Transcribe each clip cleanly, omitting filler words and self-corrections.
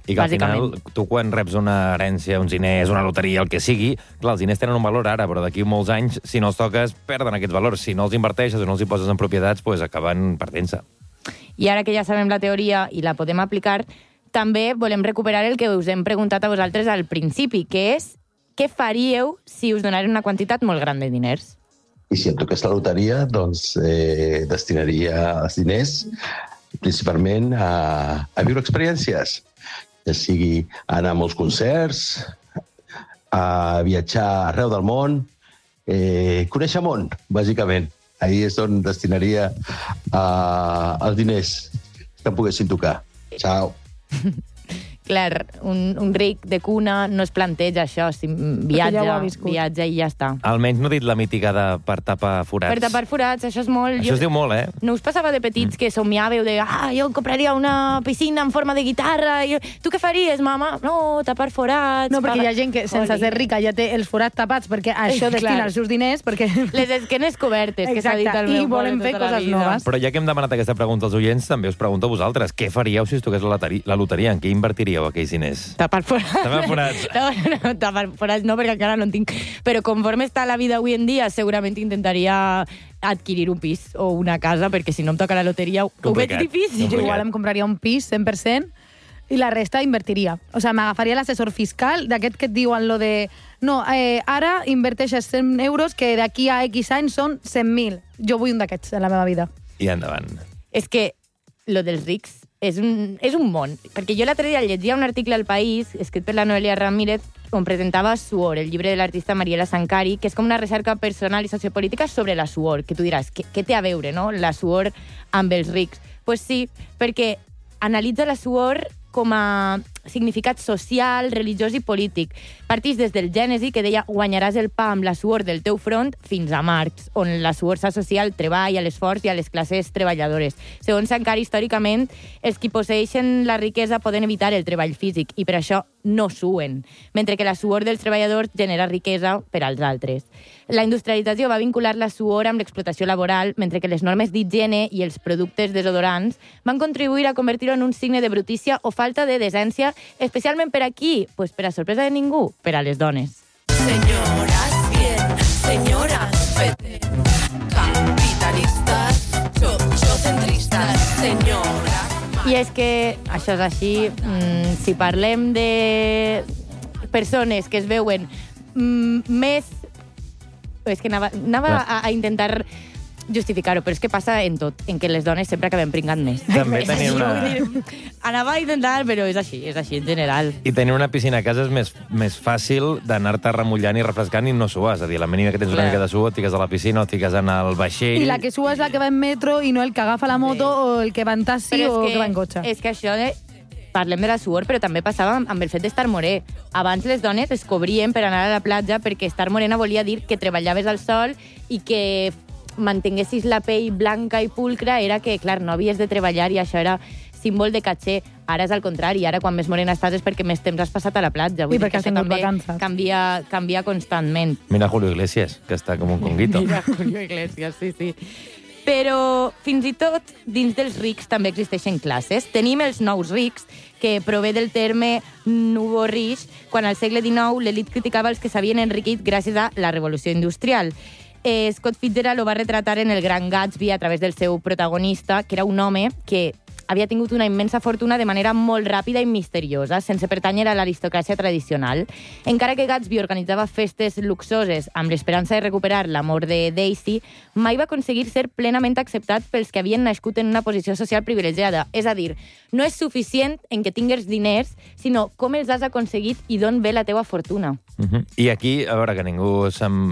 I que al final, bàsicament. tu quan reps una herència, uns diners, una loteria, el que sigui, clar, els diners tenen un valor ara, però d'aquí molts anys, si no els toques, perden aquests valors. Si no els inverteixes o no els hi poses en propietats, pues acaben perdent-se. I ara que ja sabem la teoria i la podem aplicar, també volem recuperar el que us hem preguntat a vosaltres al principi, que és què faríeu si us donaren una quantitat molt gran de diners? I si em toqués la loteria, doncs destinaria els diners principalment a viure experiències, ja sigui anar a molts concerts, a viatjar arreu del món, conèixer món, bàsicament. Ahí és on destinaria els diners que em poguessin tocar. Ciao. Clar, un ric de cuna no es planteja això, si viatja i ja està. Almenys no he dit la mítica de per tapar forats. Per tapar forats, això és molt... Això es diu molt, eh? No us passava de petits que somiàveu de jo compraria una piscina en forma de guitarra, tu què faries, mama? No, tapar forats... No, perquè hi ha gent que, sense ser rica, ja té els forats tapats, perquè això destina els seus diners, perquè... Les esquenes cobertes, que s'ha dit al meu i volem fer coses noves. Però ja que hem demanat aquesta pregunta als oients, també us pregunto a vosaltres, què faríeu si us toqués la loteria? En què invertiríeu aquells diners? Tapar forats. Tapar forats. No, tapar forats no, perquè encara no en tinc. Però conforme està la vida avui en dia, segurament intentaria adquirir un pis o una casa, perquè si no em toca la loteria ho veig difícil. Jo igual em compraria un pis, 100%, i la resta invertiria. O sigui, m'agafaria l'assessor fiscal d'aquest que et diuen lo de... No, ara inverteixes 100 euros que d'aquí a X anys són 100.000. Jo vull un d'aquests en la meva vida. I endavant. És que lo dels rics és un món. Perquè jo l'altre dia llegia un article al País, escrit per la Noelia Ramírez, on presentava Suor, el llibre de l'artista Mariela Sankari, que és com una recerca personal i sociopolítica sobre la suor, que tu diràs, què té a veure, no?, la suor amb els rics? Pues sí, perquè analitza la suor com a significat social, religiós i polític. Partís des del Gènesi, que deia guanyaràs el pa amb la suor del teu front, fins a Marx, on la suor s'associa al treball, a l'esforç i a les classes treballadores. Segons Sankari, històricament, els qui posseixen la riquesa poden evitar el treball físic i per això no suen, mentre que la suor dels treballadors genera riquesa per als altres. La industrialització va vincular la suor amb l'explotació laboral, mentre que les normes d'higiene i els productes desodorants van contribuir a convertir-ho en un signe de brutícia o falta de decència, especialment per aquí, pues per a sorpresa de ningú, per a les dones. Señoras, bien, señoras, vete, capitalistas, sociocentristas, señoras... I és que això és així, si parlem de persones que es veuen més... És que anava a intentar justificar-ho, però és que passa en tot, en què les dones sempre acabem pringant més. També tenir una... Anava a intentar, però és així en general. I tenir una piscina a casa és més fàcil d'anar-te remullant i refrescant i no suar. És a dir, la mínima que tens una mica de suor, et fiques a la piscina o et fiques en el vaixell... I la que sua és la que va en metro i no el que agafa la moto o el que va en taxi o que va en cotxe. És que això... Parlem de la suor, però també passava amb el fet d'estar morè. Abans les dones es cobrien per anar a la platja perquè estar morena volia dir que treballaves al sol i que mantinguessis la pell blanca i pulcra era que, clar, no havies de treballar i això era símbol de caché. Ara és al contrari, ara quan més morena estàs és perquè més temps has passat a la platja. I perquè has tingut vacances. Canvia constantment. Mira Julio Iglesias, que està com un conguito. Mira Julio Iglesias, sí. Però, fins i tot, dins dels rics també existeixen classes. Tenim els nous rics, que prové del terme nouveau riche, quan al segle XIX l'elit criticava els que s'havien enriquit gràcies a la revolució industrial. Scott Fitzgerald ho va retratar en El Gran Gatsby a través del seu protagonista, que era un home que havia tingut una immensa fortuna de manera molt ràpida i misteriosa, sense pertànyer a l'aristocràcia tradicional. Encara que Gatsby organitzava festes luxoses amb l'esperança de recuperar l'amor de Daisy, mai va aconseguir ser plenament acceptat pels que havien nascut en una posició social privilegiada. És a dir, no és suficient en que tingues diners, sinó com els has aconseguit i d'on ve la teua fortuna. I aquí, a veure, que ningú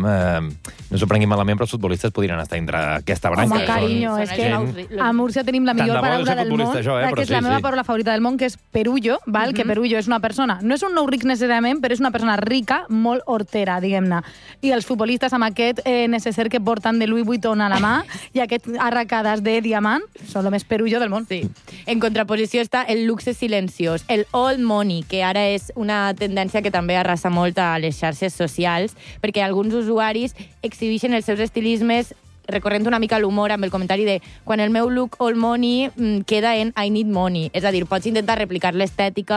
no s'ho prengui malament, però els futbolistes podrien estar dintre aquesta branca. Home, carinyo, és que a Múrcia tenim la millor paraula del món, que és la meva paraula favorita del món, que és perullo, val? Que perullo és una persona, no és un nou ric necessàriament, però és una persona rica, molt hortera, diguem-ne. I els futbolistes amb aquest necessari que porten de Louis Vuitton a la mà i aquest arracades de diamant són el més perullo del món. Sí. En contraposició està el luxe silenciós, el old money, que ara és una tendència que també arrasa molt a les xarxes socials, perquè alguns usuaris exhibeixen els seus estilismes recorrent una mica l'humor amb el comentari de quan el meu look old money queda en I need money. És a dir, pots intentar replicar l'estètica